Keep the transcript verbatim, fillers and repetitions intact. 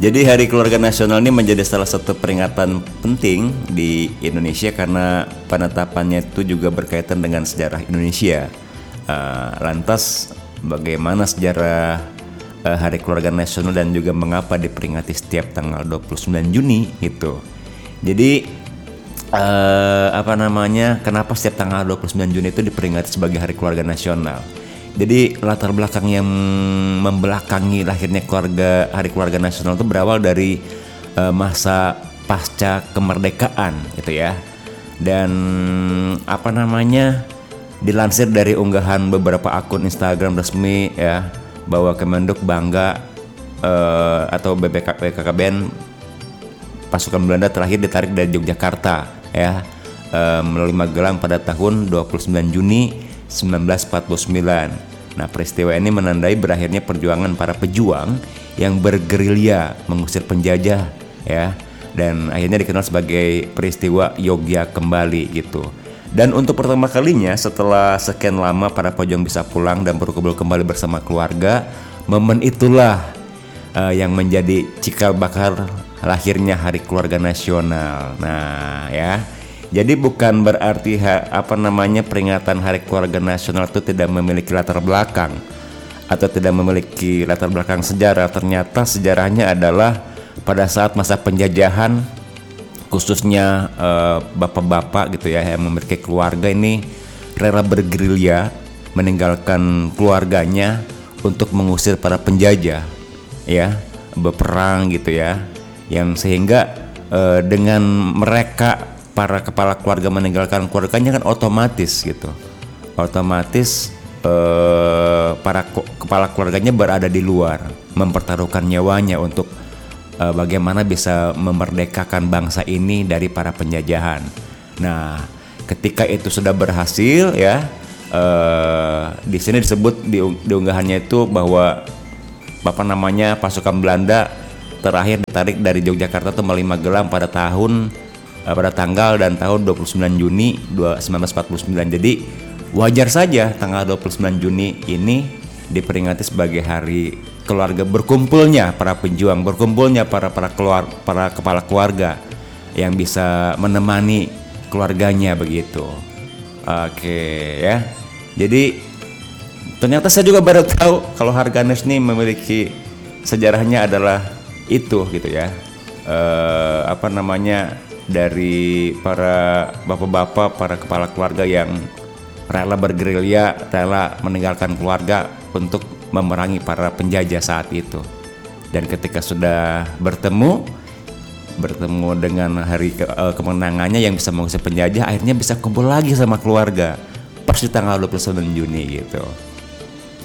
Jadi Hari Keluarga Nasional ini menjadi salah satu peringatan penting di Indonesia karena penetapannya itu juga berkaitan dengan sejarah Indonesia. Uh, lantas bagaimana sejarah uh, Hari Keluarga Nasional dan juga mengapa diperingati setiap tanggal dua puluh sembilan Juni itu. Jadi uh, apa namanya? Kenapa setiap tanggal dua puluh sembilan Juni itu diperingati sebagai Hari Keluarga Nasional? Jadi latar belakang yang membelakangi lahirnya keluarga Hari Keluarga Nasional itu berawal dari uh, masa pasca kemerdekaan gitu ya. Dan apa namanya dilansir dari unggahan beberapa akun Instagram resmi ya bahwa Kemenduk bangga uh, atau B K K B N pasukan Belanda terakhir ditarik dari Yogyakarta ya uh, melalui Magelang pada tahun dua puluh sembilan Juni sembilan belas empat puluh sembilan. Nah, peristiwa ini menandai berakhirnya perjuangan para pejuang yang bergerilya mengusir penjajah ya, dan akhirnya dikenal sebagai peristiwa Yogya Kembali gitu. Dan untuk pertama kalinya setelah sekian lama para pejuang bisa pulang dan berkumpul kembali bersama keluarga, momen itulah uh, yang menjadi cikal bakal lahirnya Hari Keluarga Nasional. Nah, ya. Jadi bukan berarti ha, apa namanya peringatan Hari Keluarga Nasional itu tidak memiliki latar belakang atau tidak memiliki latar belakang sejarah. Ternyata sejarahnya adalah pada saat masa penjajahan, khususnya eh, bapak-bapak gitu ya yang memiliki keluarga ini rela bergerilya meninggalkan keluarganya untuk mengusir para penjajah ya, berperang gitu ya, yang sehingga eh, dengan mereka para kepala keluarga meninggalkan keluarganya kan otomatis gitu, otomatis eh, para ko- kepala keluarganya berada di luar, mempertaruhkan nyawanya untuk eh, bagaimana bisa memerdekakan bangsa ini dari para penjajahan. Nah, ketika itu sudah berhasil ya, eh, di sini disebut di, di unggahannya itu bahwa apa namanya pasukan Belanda terakhir ditarik dari Yogyakarta itu melalui Magelang pada tahun pada tanggal dan tahun dua puluh sembilan Juni sembilan belas empat puluh sembilan. Jadi wajar saja tanggal dua puluh sembilan Juni ini diperingati sebagai hari keluarga, berkumpulnya para pejuang, berkumpulnya para para keluar para kepala keluarga yang bisa menemani keluarganya begitu. Oke ya. Jadi ternyata saya juga baru tahu kalau Harganas ini memiliki sejarahnya adalah itu gitu ya. Uh, apa namanya dari para bapak-bapak, para kepala keluarga yang rela bergerilya, rela meninggalkan keluarga untuk memerangi para penjajah saat itu. Dan ketika sudah bertemu, bertemu dengan hari ke, uh, kemenangannya yang bisa mengusir penjajah, akhirnya bisa kumpul lagi sama keluarga pas di tanggal dua puluh sembilan Juni gitu.